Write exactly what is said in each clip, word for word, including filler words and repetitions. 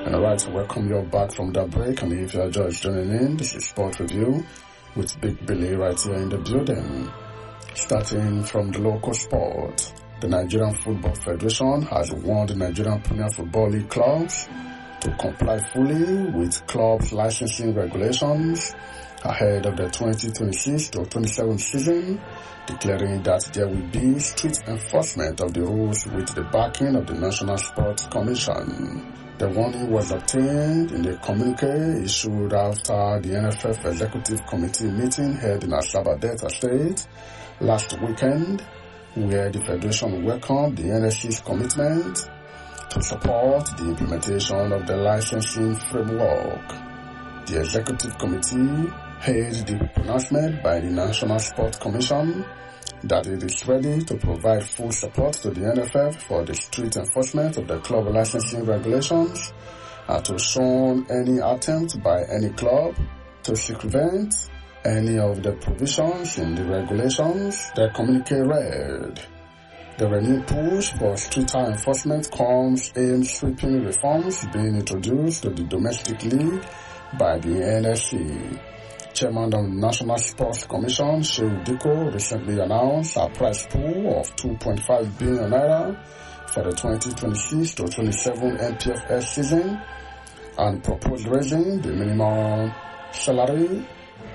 And alright, so welcome you back from that break. And if you are just joining in, this is Sport Review with Big Billy right here in the building. Starting from the local sport, the Nigerian Football Federation has warned the Nigerian Premier Football League clubs to comply fully with clubs' licensing regulations ahead of the twenty twenty-six to twenty-seven season, declaring that there will be strict enforcement of the rules with the backing of the National Sports Commission. The warning was obtained in a communique issued after the N F F Executive Committee meeting held in Asaba Delta State last weekend, where the Federation welcomed the N S C's commitment to support the implementation of the licensing framework. The Executive Committee hailed the pronouncement by the National Sports Commission that it is ready to provide full support to the N F F for the strict enforcement of the club licensing regulations and to shun any attempt by any club to circumvent any of the provisions in the regulations. The communique read, the renewed push for stricter enforcement comes in sweeping reforms being introduced to the domestic league by the N S C. Chairman of the National Sports Commission, Shehu Diko, recently announced a prize pool of two point five billion naira for the twenty twenty-six to twenty-seven N P F L season and proposed raising the minimum salary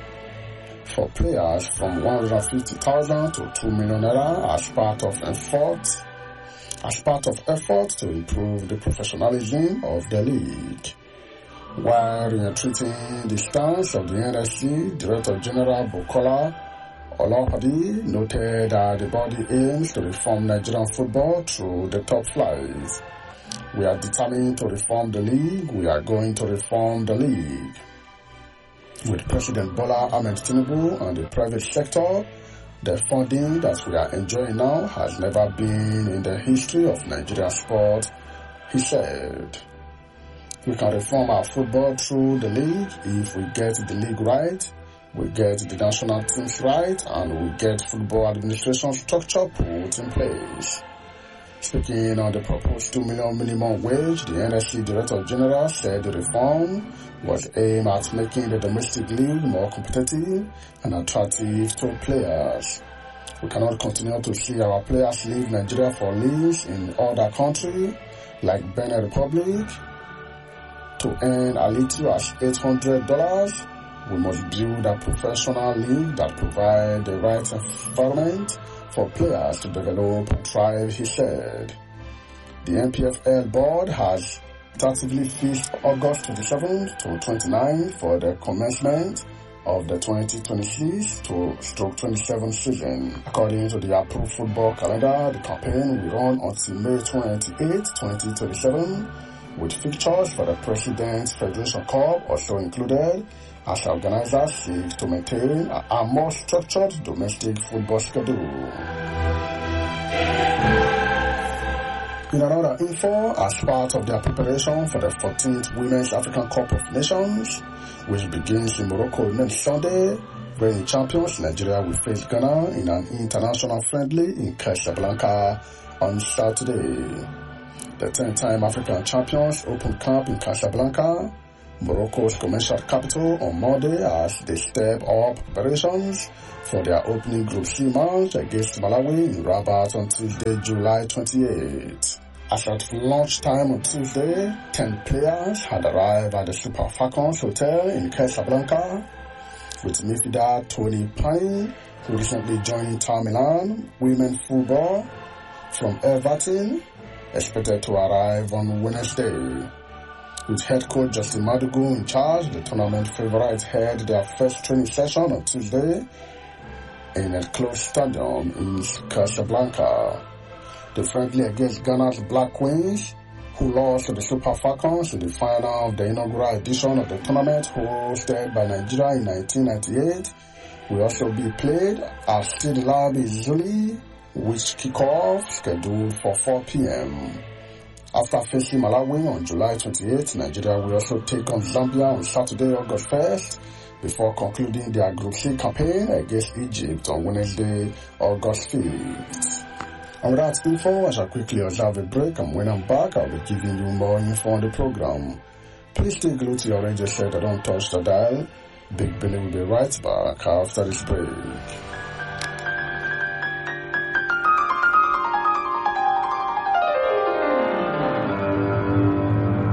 for players from one hundred fifty thousand to two million naira as part of effort, as part of effort to improve the professionalism of the league. While retreating the stance of the N S C, Director General Bukola Olopade noted that the body aims to reform Nigerian football through the top flights. We are determined to reform the league. We are going to reform the league. With President Bola Ahmed Tinubu and the private sector, the funding that we are enjoying now has never been in the history of Nigerian sport, he said. We can reform our football through the league if we get the league right, we get the national teams right, and we get football administration structure put in place. Speaking on the proposed two million minimum wage, the N S C Director General said the reform was aimed at making the domestic league more competitive and attractive to players. We cannot continue to see our players leave Nigeria for leagues in other countries like Benin Republic to earn as little as eight hundred dollars. We must build a professional league that provides the right environment for players to develop and thrive, he said. The N P F L board has tentatively fixed August twenty-seventh to twenty-ninth for the commencement of the twenty twenty-six to twenty-seven season. According to the approved football calendar, the campaign will run until May twenty-eighth, twenty twenty-seven, with fixtures for the President's Federation Cup also included, as organizers seek to maintain a more structured domestic football schedule. In another info, as part of their preparation for the fourteenth Women's African Cup of Nations, which begins in Morocco next Sunday, reigning champions Nigeria will face Ghana in an international friendly in Casablanca on Saturday. The ten-time African champions open camp in Casablanca, Morocco's commercial capital, on Monday as they step up preparations for their opening Group C match against Malawi in Rabat on Tuesday, July twenty-eighth. As at lunchtime on Tuesday, ten players had arrived at the Super Falcons Hotel in Casablanca, with midfielder Tony Payne, who recently joined Inter Milan Women Football from Everton, expected to arrive on Wednesday. With head coach Justin Madugu in charge, the tournament favorites held their first training session on Tuesday in a closed stadium in Casablanca. The friendly against Ghana's Black Queens, who lost to the Super Falcons in the final of the inaugural edition of the tournament hosted by Nigeria in nineteen ninety-eight, will also be played at Stade Labi Zuli, which kick-off scheduled for four p.m. After facing Malawi on July twenty-eighth, Nigeria will also take on Zambia on Saturday, August first, before concluding their Group C campaign against Egypt on Wednesday, August fifth. And with that info, I shall quickly observe a break, and when I'm back, I'll be giving you more info on the program. Please stay glued to your radio set and don't touch the dial. Big Billy will be right back after this break.